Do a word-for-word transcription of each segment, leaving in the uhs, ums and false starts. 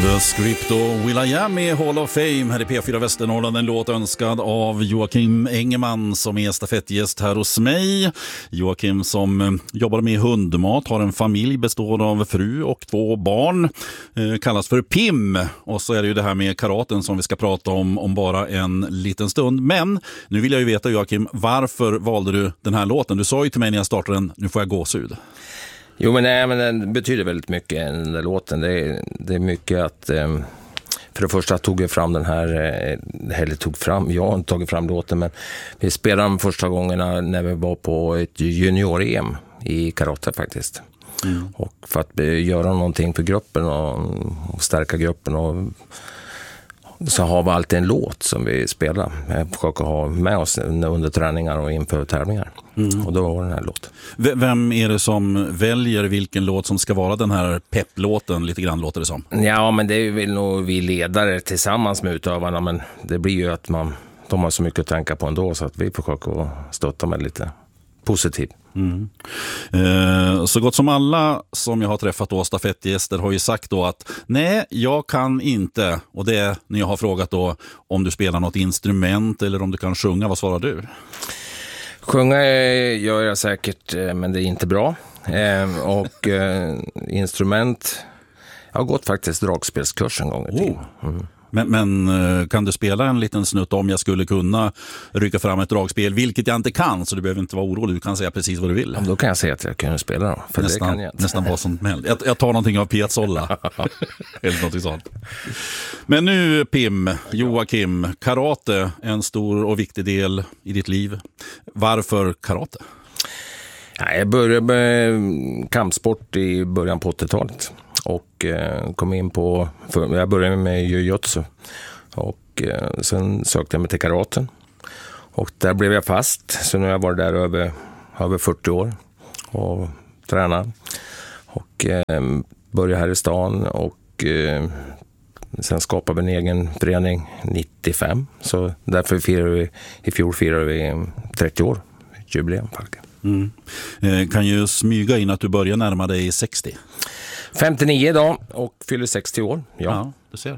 The Script och Will.i.am i Hall of Fame här i P fyra Västernorrland, en låt önskad av Joakim Engemann som är stafettgäst här hos mig. Joakim som jobbar med hundmat, har en familj bestående av fru och två barn, eh, kallas för P I M, och så är det ju det här med karaten som vi ska prata om om bara en liten stund. Men nu vill jag ju veta, Joakim, varför valde du den här låten? Du sa ju till mig när jag startade den, nu får jag gåshud. Jo, men, nej, men den betyder väldigt mycket, den där låten. Det är, det är mycket att... Eh, för det första tog jag fram den här... Eh, eller tog fram... Jag har inte tagit fram låten, men vi spelade den första gångerna när vi var på ett junior-E M i karate faktiskt. Mm. Och för att eh, göra någonting för gruppen och, och stärka gruppen och... Så har vi alltid en låt som vi spelar. Jag försöker ha med oss under träningar och inför tävlingar. Mm. Och då var den här låten. V- vem är det som väljer vilken låt som ska vara den här pepplåten? Lite grann låter det som. Ja, men det är väl nog vi ledare tillsammans med utövarna. Men det blir ju att man, de har så mycket att tänka på ändå. Så att vi försöker stötta med lite positivt. Mm. Eh, så gott som alla som jag har träffat då, stafettgäster, har ju sagt då att nej, jag kan inte, och det är när jag har frågat då om du spelar något instrument eller om du kan sjunga, vad svarar du? Sjunga gör jag säkert, men det är inte bra. Eh, och eh, instrument, jag har gått faktiskt dragspelskurs en gång i tiden. Oh. Mm. Men, men kan du spela en liten snutt om jag skulle kunna rycka fram ett dragspel, vilket jag inte kan, så du behöver inte vara orolig, du kan säga precis vad du vill. Ja, då kan jag säga att jag kan spela då, för nästan, det kan jag inte. Nästan vad som helst. Jag, jag tar någonting av Piazzolla eller något sånt. Men nu P I M, Joakim, karate, en stor och viktig del i ditt liv. Varför karate? Ja, jag började med kampsport i början på åttiotalet. Och eh, kom in på, för, jag började med jujutsu och eh, sen sökte jag mig till karaten. Och där blev jag fast, så nu har jag varit där över, över fyrtio år och tränat. Och eh, började här i stan och eh, sen skapade vi en egen förening nittiofem. Så därför firar vi, i fjol firade vi trettio år, jubileum. Mm. Eh, kan ju smyga in att du börjar närma dig sextio. femtionio idag och fyller sextio år. Ja, ja du ser.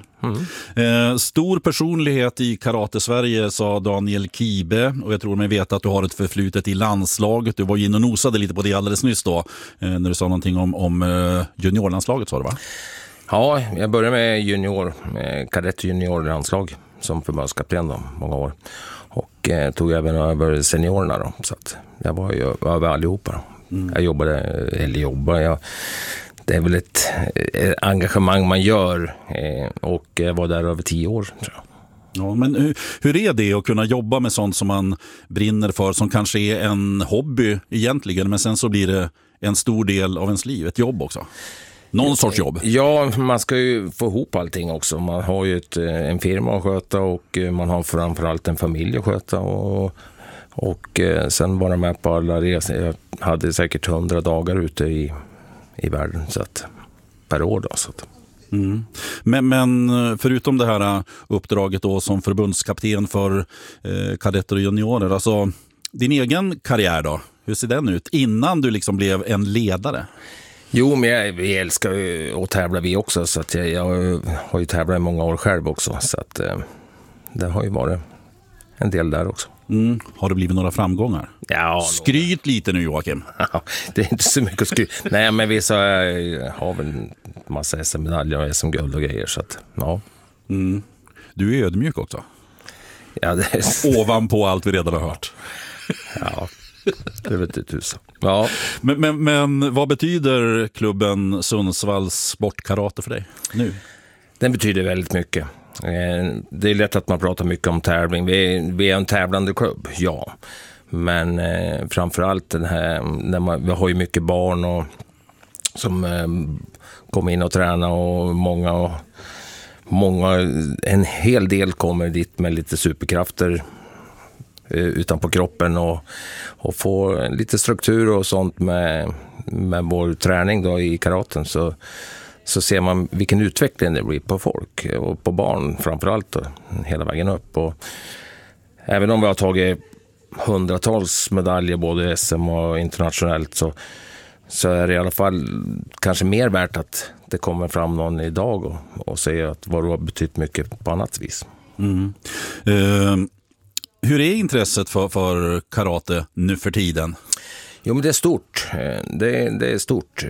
Mm. Eh, stor personlighet i Karate-Sverige, sa Daniel Kibe, och jag tror mig veta att du har ett förflutet i landslaget. Du var ju in och nosade lite på det alldeles nyss då, eh, när du sa någonting om, om eh, juniorlandslaget, sa du va? Ja, jag började med junior, med kadett juniorlandslag som förbundskapten då, många år. Och eh, tog även över seniorerna då, så att jag var ju över allihopa då. Mm. Jag jobbade, eller jobbade, jag det är väl ett eh, engagemang man gör eh, och jag var där över tio år, tror jag. Ja, men hur, hur är det att kunna jobba med sånt som man brinner för, som kanske är en hobby egentligen, men sen så blir det en stor del av ens liv, ett jobb också? Någon sorts jobb? Ja, man ska ju få ihop allting också. Man har ju ett, en firma att sköta och man har framförallt en familj att sköta och, och sen vara med på alla resor. Jag hade säkert hundra dagar ute i i världen så att, per år då. Så att. Mm. Men, men förutom det här uppdraget då som förbundskapten för eh, kadetter och juniorer, alltså din egen karriär då, hur ser den ut innan du liksom blev en ledare? Jo, men jag, vi älskar ju att tävla vi också, så att jag, jag har ju tävlat i många år själv också, så att eh, det har ju varit en del där också. Mm. Har det blivit några framgångar? Ja, skryt lite nu, Joakim. Ja, det är inte så mycket att skryta. Nej, men vissa har väl en massa S M-medaljer och S M-guld och grejer, så att, ja. Mm. Du är ödmjuk också. Ja, det är... Ovanpå allt vi redan har hört. Ja, det vet inte tusen. Ja. Men, men, men vad betyder klubben Sundsvalls sportkarate för dig nu? Den betyder väldigt mycket. Det är lätt att man pratar mycket om tävling. Vi är, vi är en tävlande klubb, ja. Men eh, framförallt den här, när man, vi har ju mycket barn och, som eh, kommer in och tränar och många, och, många, en hel del kommer dit med lite superkrafter eh, utanpå kroppen och, och får lite struktur och sånt med, med vår träning då i karaten, så så ser man vilken utveckling det blir på folk och på barn framförallt då, hela vägen upp. Och även om vi har tagit hundratals medaljer både i S M och internationellt, så, så är det i alla fall kanske mer värt att det kommer fram någon idag och, och säger att vad det har betytt mycket på annat vis. Mm. Uh, hur är intresset för, för karate nu för tiden? Jo, men det är stort. Det, det är stort.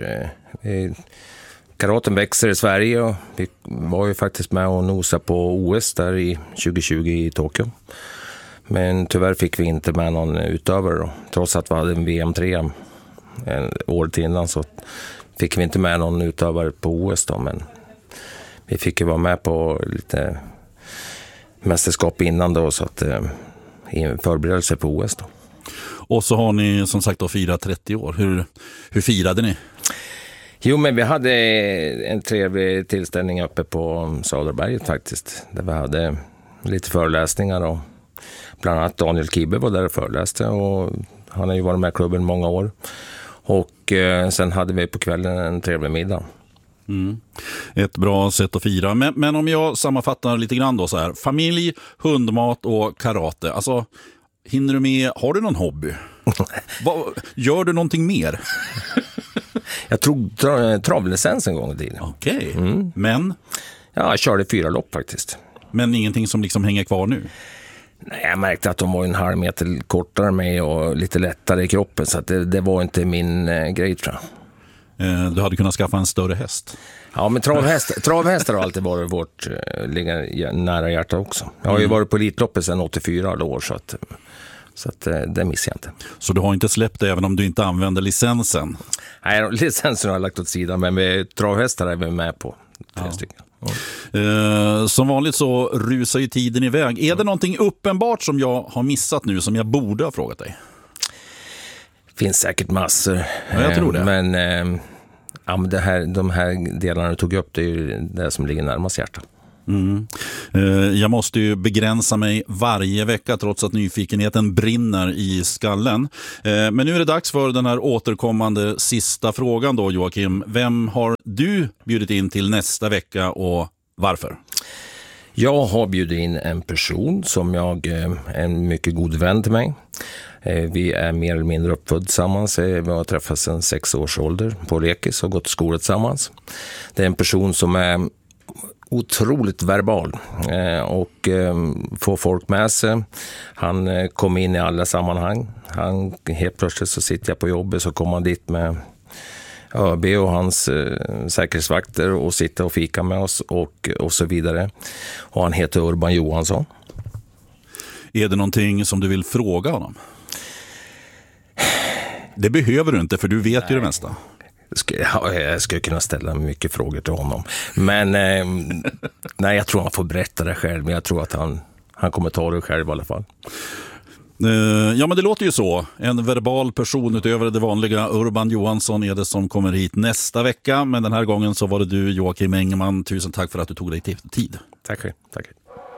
Karaten växer i Sverige och vi var ju faktiskt med och nosa på O S där i tjugo tjugo i Tokyo. Men tyvärr fick vi inte med någon utövare då. Trots att vi hade en V M tre året innan så fick vi inte med någon utövare på O S då. Men vi fick ju vara med på lite mästerskap innan då så att i en förberedelse på O S då. Och så har ni som sagt då firat trettio år. Hur, hur firade ni? Jo, men vi hade en trevlig tillställning uppe på Söderberget faktiskt. Där vi hade lite föreläsningar och bland annat Daniel Kibbe var där och föreläste och han har ju varit med i klubben många år. Och eh, sen hade vi på kvällen en trevlig middag. Mm. Ett bra sätt att fira. Men, men om jag sammanfattar lite grann då så här. Familj, hundmat och karate. Alltså, hinner du med, har du någon hobby? Va, gör du någonting mer? Jag tog tra- travlicens en gång i tiden. Okej, okay. mm. men? Ja, jag körde fyra lopp faktiskt. Men ingenting som liksom hänger kvar nu? Nej, jag märkte att de var en halv meter kortare med och lite lättare i kroppen. Så att det, det var inte min eh, grej tror jag. Eh, du hade kunnat skaffa en större häst? Ja, men travhäst, travhästar har alltid varit vårt eh, ligga nära hjärta också. Jag har ju varit på Elitloppet sedan åttiofyra år så att... Så att det missar jag inte. Så du har inte släppt det även om du inte använder licensen? Nej, licensen har jag lagt åt sidan. Men med travhästar är vi med på tre ja. stycken. Ja. Eh, som vanligt så rusar ju tiden iväg. Är det någonting uppenbart som jag har missat nu som jag borde ha frågat dig? Finns säkert massor. Ja, jag tror det. Men, eh, ja, men det här, de här delarna du tog upp, det är ju det som ligger närmast hjärtat. Mm. Jag måste ju begränsa mig varje vecka trots att nyfikenheten brinner i skallen. Men nu är det dags för den här återkommande sista frågan då, Joakim. Vem har du bjudit in till nästa vecka och varför? Jag har bjudit in en person som jag är en mycket god vän till mig. Vi är mer eller mindre uppfödd tillsammans. Vi har träffats sedan sex års ålder på Lekis och gått skola tillsammans. Det är en person som är otroligt verbal eh, och eh, får folk med sig. Han eh, kom in i alla sammanhang. Han, helt plötsligt så sitter jag på jobbet så kommer han dit med ÖB och hans eh, säkerhetsvakter och sitter och fika med oss och, och så vidare. Och han heter Urban Johansson. Är det någonting som du vill fråga honom? Det behöver du inte för du vet Nej. ju det mesta. Jag skulle kunna ställa mycket frågor till honom. Men eh, nej, jag tror han får berätta det själv. Men jag tror att han, han kommer ta det själv i alla fall. Ja, men det låter ju så. En verbal person utöver det vanliga. Urban Johansson är det som kommer hit nästa vecka. Men den här gången så var det du, Joakim Engemann. Tusen tack för att du tog dig tid. Tack, tack.